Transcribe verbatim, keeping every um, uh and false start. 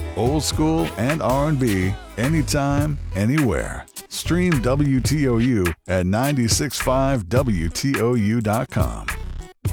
Old school and R and B, anytime, anywhere. Stream W T O U at nine six five W T O U dot com.